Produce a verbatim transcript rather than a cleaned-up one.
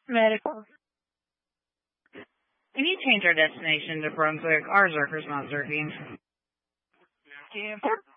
Medical. We need to change our destination to Brunswick. Our Zerkers, not Zerking. Stanford.